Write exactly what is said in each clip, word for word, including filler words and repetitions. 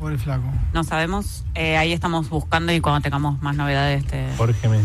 por el flaco? No sabemos. Eh, ahí estamos buscando y cuando tengamos más novedades... Te... Jorge Messi.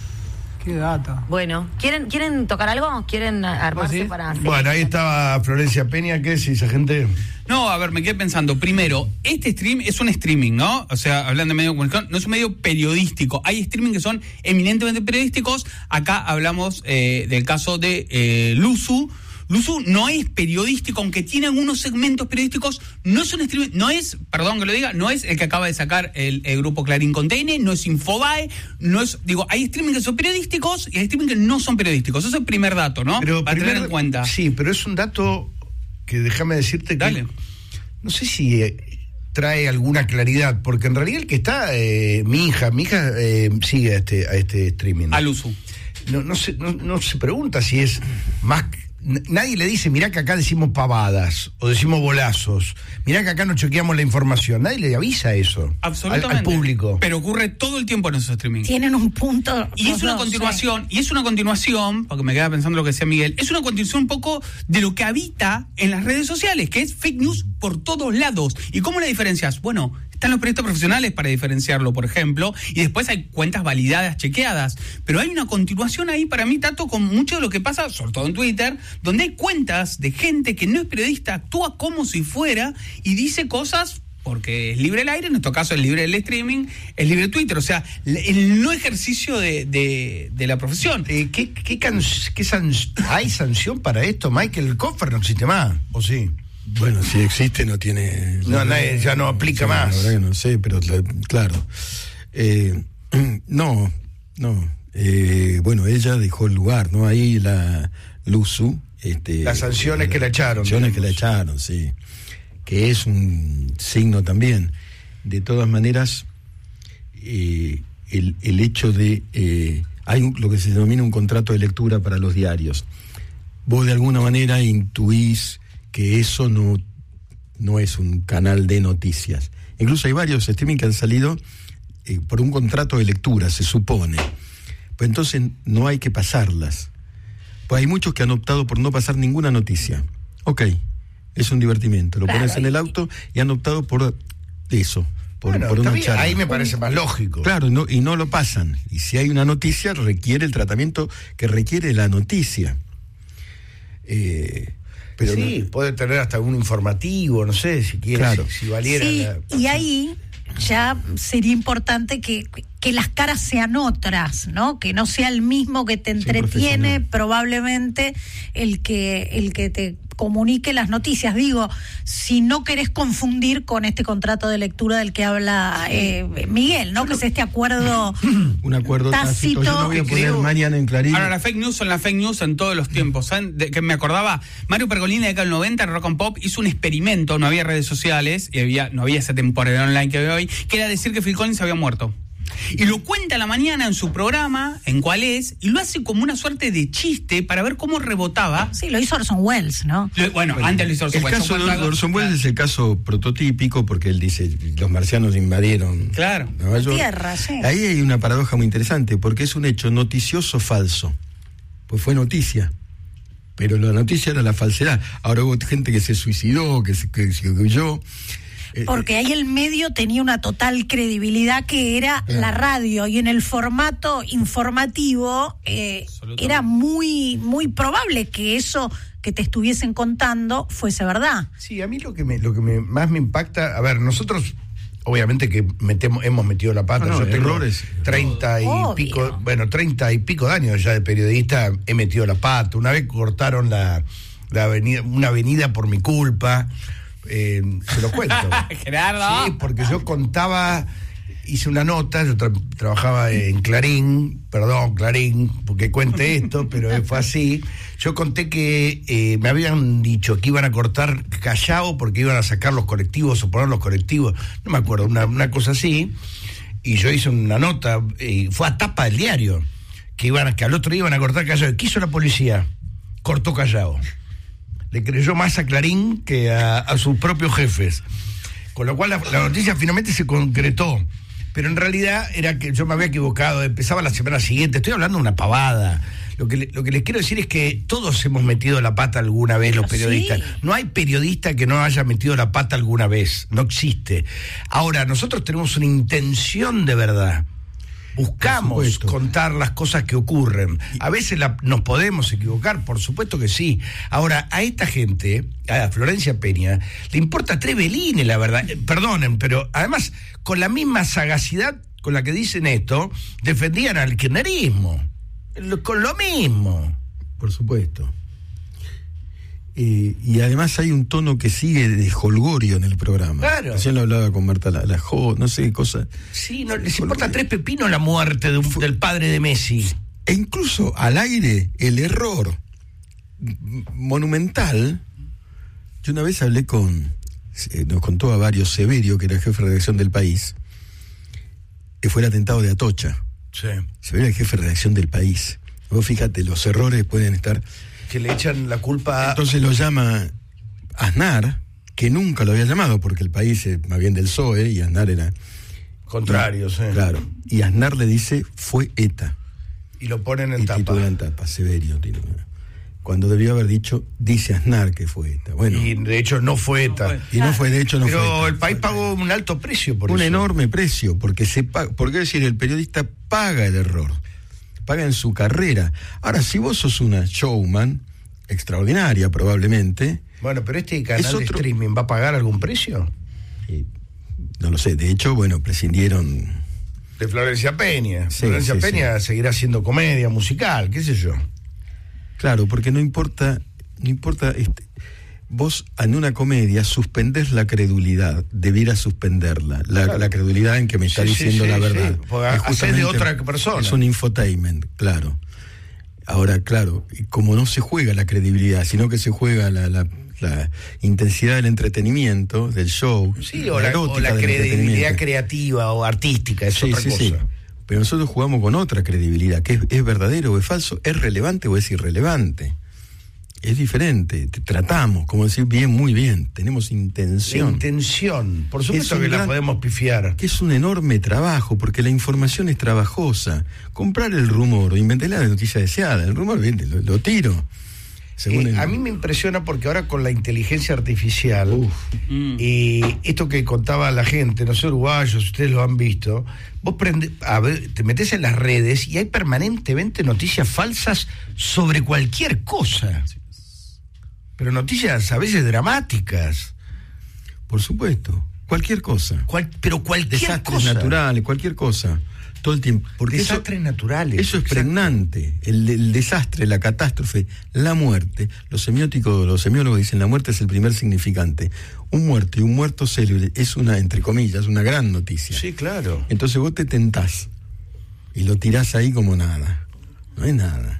Qué data. Bueno, ¿quieren quieren tocar algo? ¿Quieren armarse ¿Sí? para...? Bueno, ahí estaba Florencia Peña. ¿Qué decís, gente? No, a ver, me quedé pensando. Primero, este stream es un streaming, ¿no? O sea, hablando de medio de comunicación, no es un medio periodístico. Hay streaming que son eminentemente periodísticos. Acá hablamos eh, del caso de eh, Luzu. Luzu no es periodístico, aunque tiene algunos segmentos periodísticos, no es un streaming, no es, perdón que lo diga, no es el que acaba de sacar el, el grupo Clarín con T N, no es Infobae, no es, digo, hay streaming que son periodísticos y hay streaming que no son periodísticos. Eso es el primer dato, ¿no? Pero Para primer, tener en cuenta. Sí, pero es un dato que déjame decirte que... Dale. No sé si eh, trae alguna claridad, porque en realidad el que está, eh, mi hija, mi hija eh, sigue a este, a este streaming. Al uso. No, no, se, no, no se pregunta si es más... Nadie le dice, mirá que acá decimos pavadas o decimos bolazos, mirá que acá no chequeamos la información. Nadie le avisa eso Absolutamente. Al, al público. Pero ocurre todo el tiempo en esos streamings. Tienen un punto. Y es una dos, continuación, sí. y es una continuación, porque me quedaba pensando lo que decía Miguel, es una continuación un poco de lo que habita en las redes sociales, que es fake news por todos lados. ¿Y cómo la diferencias? Bueno, están los periodistas profesionales para diferenciarlo, por ejemplo, y después hay cuentas validadas, chequeadas. Pero hay una continuación ahí, para mí, Tato, con mucho de lo que pasa, sobre todo en Twitter, donde hay cuentas de gente que no es periodista, actúa como si fuera y dice cosas porque es libre el aire, en nuestro caso es libre el streaming, es libre Twitter, o sea, el no ejercicio de, de, de la profesión. Eh, ¿Qué, qué, can, qué san, hay sanción para esto? Michael Coffer no existe más, ¿o sí? Bueno, si existe no tiene... No, nadie, ya no aplica sí, más. La verdad que no sé, pero la, claro. Eh, no, no. Eh, bueno, ella dejó el lugar, ¿no? Ahí la Luzu... Este, las sanciones la, que la echaron. Las sanciones que la echaron, sí. Que es un signo también. De todas maneras, eh, el, el hecho de... Eh, hay un, lo que se denomina un contrato de lectura para los diarios. Vos de alguna manera intuís que eso no, no es un canal de noticias. Incluso hay varios streaming que han salido eh, por un contrato de lectura, se supone. Pues entonces no hay que pasarlas. Pues hay muchos que han optado por no pasar ninguna noticia. Ok, es un divertimento. Lo claro, pones en el auto y han optado por eso. Por, bueno, por una charla. Ahí me parece más lógico. Claro, no, y no lo pasan. Y si hay una noticia, requiere el tratamiento que requiere la noticia. Eh... Pero sí, no, puede tener hasta un informativo, no sé, si quiere, claro. si, si valiera. Sí, la... y ahí ya sería importante que, que las caras sean otras, ¿no? Que no sea el mismo que te entretiene, sí, probablemente el que, el que te comunique las noticias. Digo, si no querés confundir con este contrato de lectura del que habla eh, Miguel, ¿no? Que es este acuerdo un acuerdo tácito. Yo no voy a poner creo, mañana en Clarín. Ahora, las fake news son las fake news en todos los tiempos. ¿Saben? De, que me acordaba, Mario Pergolini de acá en el noventa, en Rock and Pop, hizo un experimento, no había redes sociales, y había, no había esa temporada online que veo hoy, que era decir que Phil Collins había muerto. Y lo cuenta a la mañana en su programa, en Cuál es, y lo hace como una suerte de chiste para ver cómo rebotaba. Sí, lo hizo Orson Welles, ¿no? Lo, bueno, bueno, antes lo hizo Orson el Welles. El caso de Orson Welles claro. es el caso prototípico porque él dice, los marcianos invadieron claro. Nueva York. La Tierra, sí. Ahí hay una paradoja muy interesante porque es un hecho noticioso falso. Pues fue noticia. Pero la noticia era la falsedad. Ahora hubo gente que se suicidó, que se, que se huyó. Porque ahí el medio tenía una total credibilidad que era claro. la radio, y en el formato informativo eh, era muy muy probable que eso que te estuviesen contando fuese verdad. Sí, a mí lo que me, lo que me, más me impacta, a ver, nosotros obviamente que metemos, hemos metido la pata, no, no, yo tengo errores. treinta y Obvio. pico, bueno, treinta y pico de años ya de periodista, he metido la pata. Una vez cortaron la, la avenida, una avenida por mi culpa. Eh, se lo cuento. Gerardo. Sí, porque yo contaba, hice una nota, yo tra- trabajaba en Clarín, perdón, Clarín, porque cuente esto, pero fue así. Yo conté que eh, me habían dicho que iban a cortar Callao porque iban a sacar los colectivos o poner los colectivos, no me acuerdo, una, una cosa así, y yo hice una nota, y fue a tapa del diario, que iban a, que al otro día iban a cortar Callao. ¿Qué hizo la policía? Cortó Callao. Le creyó más a Clarín que a, a sus propios jefes. Con lo cual la, la noticia finalmente se concretó. Pero en realidad era que yo me había equivocado, empezaba la semana siguiente, estoy hablando de una pavada. Lo que, le- lo que les quiero decir es que todos hemos metido la pata alguna vez, los periodistas. Sí. No hay periodista que no haya metido la pata alguna vez. No existe. Ahora, nosotros tenemos una intención de verdad. Buscamos Por supuesto. contar las cosas que ocurren. A veces la- nos podemos equivocar, por supuesto que sí. Ahora, a esta gente, a Florencia Peña, le importa tres velines, la verdad. Eh, Perdonen, pero además, con la misma sagacidad con la que dicen esto, defendían al kirchnerismo. Lo- Con lo mismo. Por supuesto. Eh, y además hay un tono que sigue de jolgorio en el programa. Claro. Recién lo hablaba con Marta la, la Jo, no sé qué cosa. Sí, no les importa tres pepinos la muerte de un- del padre de Messi. E incluso al aire, el error m- monumental. Yo una vez hablé con, eh, nos contó a Varios Severio, que era el jefe de redacción del País, que fue el atentado de Atocha. Sí. Severio era el jefe de redacción del País. Vos fíjate, los errores pueden estar. Que le echan la culpa a... Entonces lo llama Aznar, que nunca lo había llamado, porque el País es más bien del P S O E y Aznar era. Contrario, sí. Claro. Y Aznar le dice, fue ETA. Y lo ponen en Y tapa. titula en tapa, Severio. titula. Cuando debió haber dicho, dice Aznar que fue ETA. Bueno, Y y, de hecho no fue ETA. no fue, de hecho no Pero fue ETA. el país pagó un alto precio por Un eso. enorme precio, porque se paga, porque es decir, el periodista paga el error, paga en su carrera. Ahora, si vos sos una showman, extraordinaria probablemente, Bueno, pero este canal Es de otro- streaming va a pagar algún precio y no lo sé, de hecho, bueno, prescindieron. de Florencia Peña. Sí, Florencia sí, Peña seguirá haciendo comedia musical, qué sé yo. Claro, porque no importa, no importa, este, vos en una comedia suspendés la credulidad, debieras suspenderla, la, Claro. la credulidad en que me está Sí, sí, diciendo sí, la sí, verdad. porque Es hacés de justamente- otra persona. Es un infotainment, claro. Ahora, claro, y como no se juega la credibilidad, sino que se juega la, la, la intensidad del entretenimiento, del show, Sí, o la, o erótica la del credibilidad entretenimiento. creativa o artística, es Sí, otra sí, cosa. sí. Pero nosotros jugamos con otra credibilidad, que es, es verdadero o es falso, es relevante o es irrelevante. Es diferente, te tratamos, como decir, bien, muy bien, tenemos La intención. intención, por Es supuesto un que la gran- podemos pifiar. Que es un enorme trabajo, porque la información es trabajosa. Comprar el rumor o inventar la noticia deseada, el rumor, bien, lo, lo tiro. Según Eh, el- A mí me impresiona porque ahora con la inteligencia artificial Uf. Mm. y esto que contaba la gente, no sé, uruguayos, ustedes lo han visto, vos prende, a ver, te metes en las redes y hay permanentemente noticias falsas sobre cualquier cosa. Pero noticias a veces dramáticas. Por supuesto, cualquier cosa. Cual- pero cualquier Desastres cosa. naturales, cualquier cosa. Todo el tiempo. Porque eso- Desastres naturales. Eso es exacto. pregnante. El, el desastre, la catástrofe, la muerte. Los semióticos, los semiólogos dicen la muerte es el primer significante. Un muerto y un muerto célebre es una, entre comillas, una gran noticia. Sí, claro. Entonces vos te tentás y lo tirás ahí como nada. No es nada.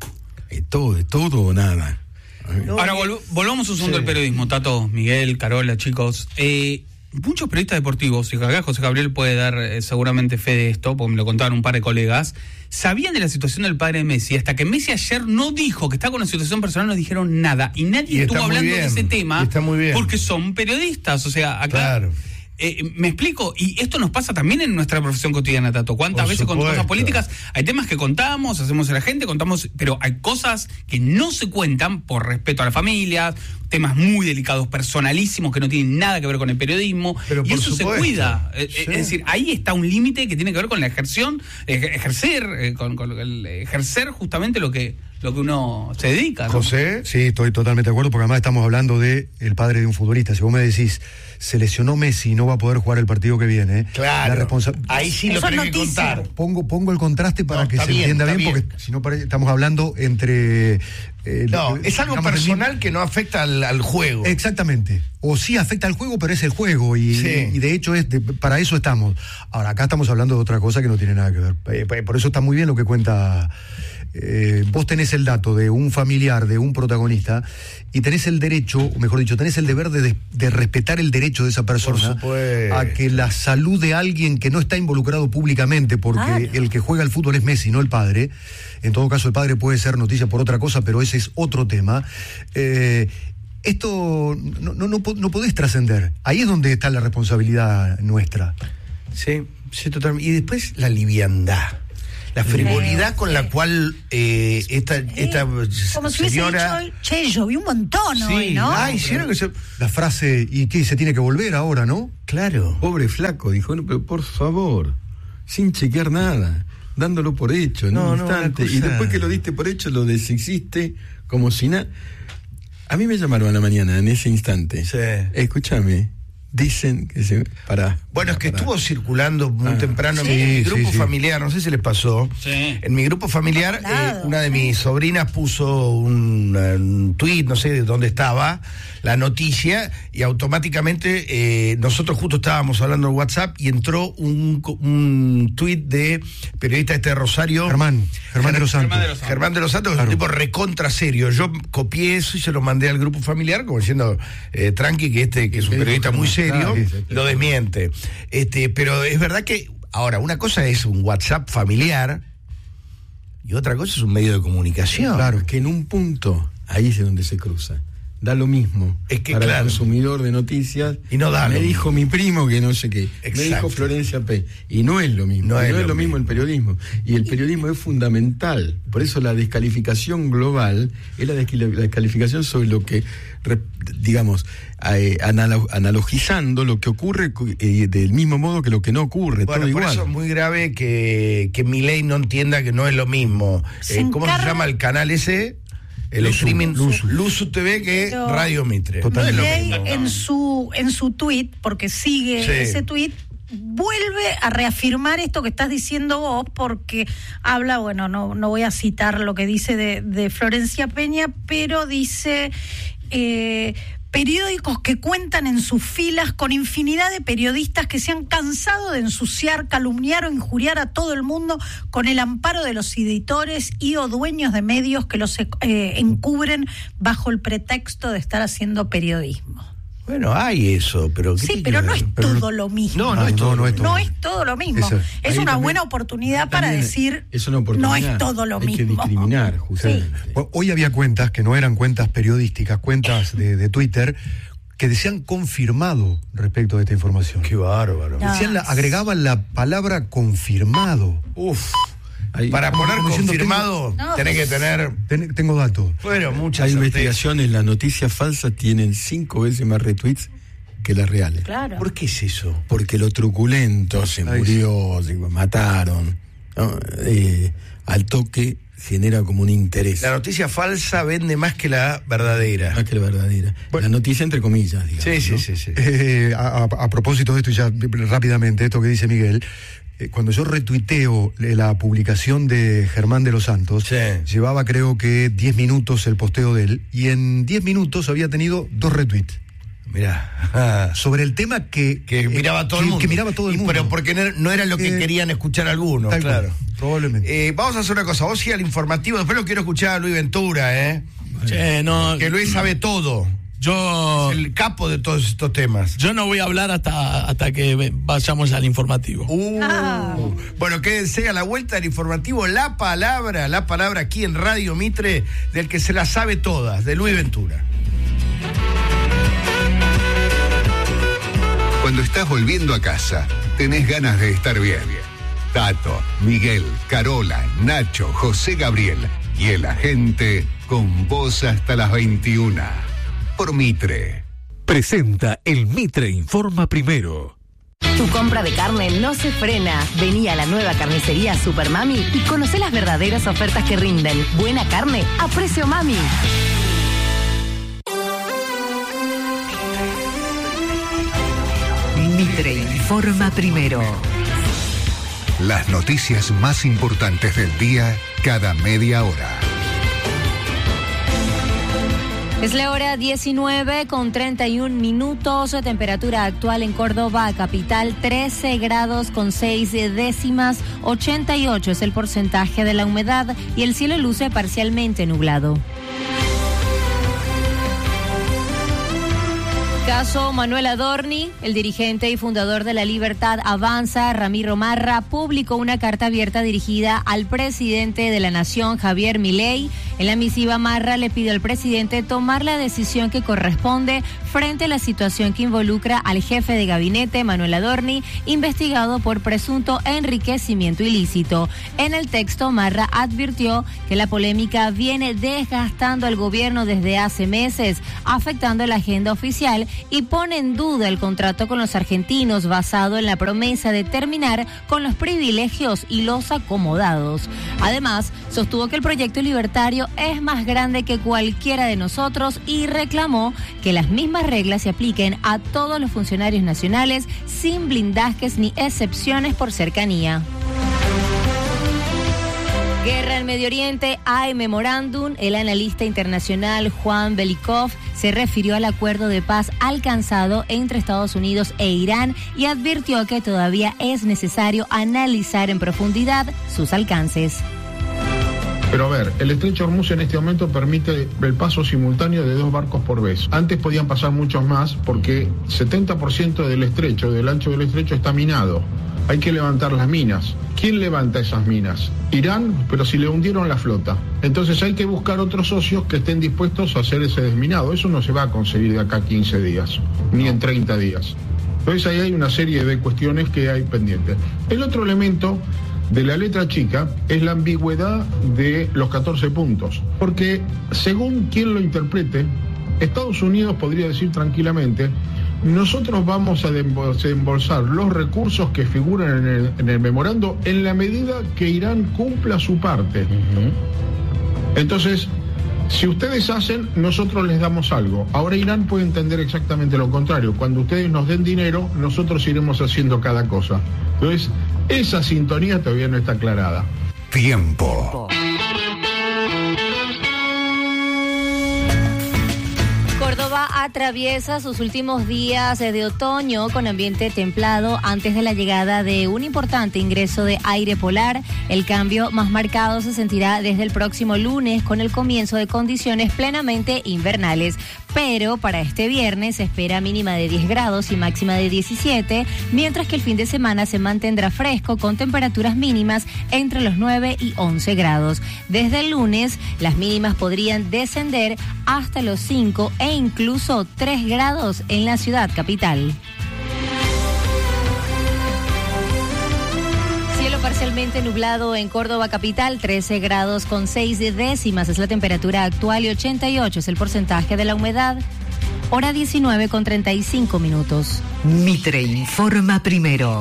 Es todo, es todo o nada. Ahora vol- volvamos a un segundo Sí. al periodismo, Tato, Miguel, Carola, chicos. Eh, muchos periodistas deportivos, y acá José Gabriel puede dar eh, seguramente fe de esto, porque me lo contaron un par de colegas, sabían de la situación del padre de Messi, hasta que Messi ayer no dijo que está con una situación personal, no dijeron nada, y nadie Y está estuvo muy hablando bien, de ese tema, y está muy bien. porque son periodistas, o sea, acá... Claro. Eh, me explico, y esto nos pasa también en nuestra profesión cotidiana, Tato. ¿Cuántas Por veces con supuesto. cosas políticas hay temas que contamos, hacemos a la gente, contamos, pero hay cosas que no se cuentan por respeto a la familia, temas muy delicados, personalísimos, que no tienen nada que ver con el periodismo, Pero y por eso supuesto. se cuida. Eh, Sí. Es decir, ahí está un límite que tiene que ver con la ejerción, eh, ejercer, eh, con, con el ejercer justamente lo que, lo que uno se dedica, ¿no? José. Sí, estoy totalmente de acuerdo, porque además estamos hablando de el padre de un futbolista. Si vos me decís, se lesionó Messi y no va a poder jugar el partido que viene, Claro. la responsa- Ahí sí lo Eso es tenés que noticia. contar. Pongo, pongo el contraste para No, que está se bien, entienda está bien, bien. porque si no pare- estamos hablando entre... eh, No, lo- es algo digamos, del personal que no afecta al, al juego. mismo- Exactamente. O sí afecta al juego, pero es el juego, y, Sí. y de hecho es de- para eso estamos. Ahora, acá estamos hablando de otra cosa que no tiene nada que ver. Eh, Por eso está muy bien lo que cuenta... Eh, vos tenés el dato de un familiar, de un protagonista, y tenés el derecho, o mejor dicho, tenés el deber de, de respetar el derecho de esa persona supuesto. a que la salud de alguien que no está involucrado públicamente, porque Claro. el que juega al fútbol es Messi, no el padre. En todo caso, el padre puede ser noticia por otra cosa, pero ese es otro tema. Eh, esto no, no, no, po- no podés trascender. Ahí es donde está la responsabilidad nuestra. Sí, sí, totalmente. Y después la liviandad. La frivolidad con la Sí. cual eh, esta, Sí. esta Como si hubiese señora... dicho, che, lloví un montón hoy, ¿no? ah, hicieron que se... La frase, ¿y qué? Se tiene que volver ahora, ¿no? Claro. Pobre flaco, dijo, no, pero por favor, sin chequear nada, dándolo por hecho en No, un no, instante. una Y cosa- después que lo diste por hecho, lo deshiciste como si nada. A mí me llamaron a la mañana, en ese instante. Sí. Escúchame, dicen que se... Pará. Bueno, es que pará. estuvo circulando muy Ah. temprano Sí, en mi grupo sí, sí. familiar, no sé si les pasó. Sí. En mi grupo familiar, eh, Claro, una de sí. mis sobrinas puso un, un tuit, no sé de dónde estaba, la noticia, y automáticamente eh, nosotros justo estábamos hablando en WhatsApp y entró un, co- un tuit de periodista este de Rosario. Germán, Germán de los Santos. Germán de los Santos. Germán de los Santos, que es Claro. un tipo recontra serio. Yo copié eso y se lo mandé al grupo familiar, como diciendo, eh, tranqui, que este, que es un ¿Qué dijo periodista muy Germán? serio, Ah, sí, sí, lo desmiente. Este, pero es verdad que, ahora, una cosa es un WhatsApp familiar y otra cosa es un medio de comunicación. Claro, que en un punto, ahí es donde se cruza. Da lo mismo Es que, para claro. el consumidor de noticias. Y no da Me lo dijo mi primo que no sé qué. Exacto. Me dijo Florencia P. Y no es lo mismo. No y es no es lo lo mismo mismo. el periodismo. Y el periodismo es fundamental. Por eso la descalificación global es la desquila- la descalificación sobre lo que, re- digamos, eh, analo- analogizando lo que ocurre eh, del mismo modo que lo que no ocurre. Bueno, todo por igual. eso es muy grave que, que Milei no entienda que no es lo mismo. Se Eh, ¿Cómo se encarga- llama el canal ese? El Luzu, streaming Luzu. Luzu T V, que es Pero- Radio Mitre. Total. No es lo Milei mismo. en su en su tweet, porque sigue Sí. ese tweet, vuelve a reafirmar esto que estás diciendo vos, porque habla, bueno, no, no voy a citar lo que dice de, de Florencia Peña, pero dice eh, periódicos que cuentan en sus filas con infinidad de periodistas que se han cansado de ensuciar, calumniar o injuriar a todo el mundo con el amparo de los editores y o dueños de medios que los eh, encubren bajo el pretexto de estar haciendo periodismo. Bueno, hay eso, pero... ¿qué Sí, tiene pero que no ver? es Pero no- todo lo mismo. No, no Ah, es todo. no, no es lo todo. No es todo lo mismo. Esa- es ahí una también- buena oportunidad para También decir es una oportunidad. no es todo lo Hay mismo. que discriminar, justamente. Bueno, hoy había cuentas que no eran cuentas periodísticas, cuentas de, de Twitter, que decían confirmado respecto de esta información. Qué bárbaro. No. Decían la- agregaban la palabra confirmado. Uf. Hay, Para poner como diciendo, confirmado, tengo- tenés que tener... Ten- tengo datos. Bueno, muchas hay certezas. investigaciones, las noticias falsas tienen cinco veces más retweets que las reales. Claro. ¿Por qué es eso? Porque lo truculento, se Ay, murió, se mataron, ¿no? Eh, al toque genera como un interés. La noticia falsa vende más que la verdadera. Más que la verdadera. La noticia entre comillas, digamos. Sí, sí, ¿no? sí, sí. Eh, a, a- a propósito de esto, y ya rápidamente, esto que dice Miguel, eh, cuando yo retuiteo eh, la publicación de Germán de los Santos, Sí. llevaba creo que diez minutos el posteo de él, y en diez minutos había tenido dos retweets. Mirá. Sobre el tema que... Que eh, miraba todo que- el mundo. Que miraba todo el Y mundo. Pero porque no, no era lo que Eh, querían escuchar algunos, Tal claro. cual, probablemente. Eh, vamos a hacer una cosa. Vos sí al informativo. Después lo quiero escuchar a Luis Ventura, ¿eh? Che, no, Que Luis sabe todo. yo, El capo de todos estos temas. yo no voy a hablar hasta, hasta que ve- vayamos al informativo. Uh, Ah. Bueno, quédense a la vuelta del informativo. La palabra, la palabra aquí en Radio Mitre, del que se la sabe todas, de Luis Ventura. Cuando estás volviendo a casa, tenés ganas de estar bien. Tato, Miguel, Carola, Nacho, José Gabriel y el agente con vos hasta las veintiuna. Por Mitre. Presenta el Mitre Informa Primero. Tu compra de carne no se frena. Vení a la nueva carnicería Super Mami y conocé las verdaderas ofertas que rinden. Buena carne a precio mami. Mitre Informa Primero. Las noticias más importantes del día cada media hora. Es la hora diecinueve con treinta y un minutos, temperatura actual en Córdoba, capital, trece grados con seis décimas, ochenta y ocho es el porcentaje de la humedad y el cielo luce parcialmente nublado. Caso Manuel Adorni, el dirigente y fundador de La Libertad Avanza, Ramiro Marra, publicó una carta abierta dirigida al presidente de la Nación, Javier Milei. En la misiva, Marra le pide al presidente tomar la decisión que corresponde frente frente a la situación que involucra al jefe de gabinete, Manuel Adorni, investigado por presunto enriquecimiento ilícito. En el texto, Marra advirtió que la polémica viene desgastando al gobierno desde hace meses, afectando la agenda oficial y pone en duda el contrato con los argentinos basado en la promesa de terminar con los privilegios y los acomodados. Además, sostuvo que el proyecto libertario es más grande que cualquiera de nosotros y reclamó que las mismas reglas se apliquen a todos los funcionarios nacionales sin blindajes ni excepciones por cercanía. Guerra en Medio Oriente, hay memorándum. El analista internacional Juan Belikov se refirió al acuerdo de paz alcanzado entre Estados Unidos e Irán y advirtió que todavía es necesario analizar en profundidad sus alcances. Pero a ver, el estrecho de Hormuz en este momento permite el paso simultáneo de dos barcos por vez. Antes podían pasar muchos más porque setenta por ciento del estrecho, del ancho del estrecho, está minado. Hay que levantar las minas. ¿Quién levanta esas minas? Irán, pero si le hundieron la flota. Entonces hay que buscar otros socios que estén dispuestos a hacer ese desminado. Eso no se va a conseguir de acá a quince días, ni en treinta días. Entonces ahí hay una serie de cuestiones que hay pendientes. El otro elemento de la letra chica es la ambigüedad de los catorce puntos. Porque según quien lo interprete, Estados Unidos podría decir tranquilamente: nosotros vamos a desembolsar los recursos que figuran en el, en el memorando en la medida que Irán cumpla su parte. Uh-huh. Entonces, si ustedes hacen, nosotros les damos algo. Ahora Irán puede entender exactamente lo contrario. Cuando ustedes nos den dinero, nosotros iremos haciendo cada cosa. Entonces, esa sintonía todavía no está aclarada. Tiempo. Córdoba atraviesa sus últimos días de otoño con ambiente templado antes de la llegada de un importante ingreso de aire polar. El cambio más marcado se sentirá desde el próximo lunes con el comienzo de condiciones plenamente invernales. Pero para este viernes se espera mínima de diez grados y máxima de diecisiete, mientras que el fin de semana se mantendrá fresco con temperaturas mínimas entre los nueve y once grados. Desde el lunes, las mínimas podrían descender hasta los cinco e incluso tres grados en la ciudad capital. Cielo parcialmente nublado en Córdoba capital, trece grados con seis décimas es la temperatura actual y ochenta y ocho es el porcentaje de la humedad. Hora diecinueve con treinta y cinco minutos. Mitre informa primero.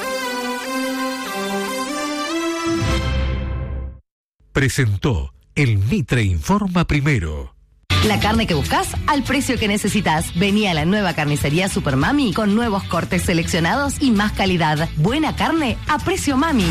Presentó el Mitre informa primero. La carne que buscas al precio que necesitas. Vení a la nueva carnicería Super Mami con nuevos cortes seleccionados y más calidad. Buena carne a precio Mami.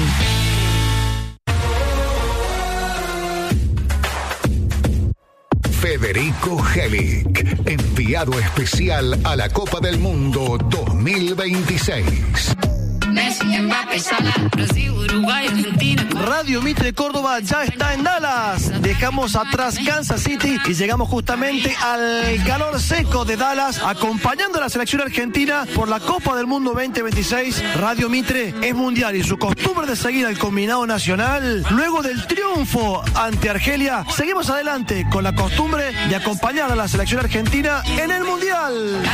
Federico Helic, enviado especial a la Copa del Mundo dos mil veintiséis. Messi, Mbappé, Salah, Brasil, Uruguay, Argentina. Radio Mitre Córdoba ya está en Dallas. Dejamos atrás Kansas City y llegamos justamente al calor seco de Dallas, acompañando a la selección argentina por la Copa del Mundo veinte veintiséis. Radio Mitre es mundial y su costumbre de seguir al combinado nacional. Luego del triunfo ante Argelia, seguimos adelante con la costumbre de acompañar a la selección argentina en el mundial.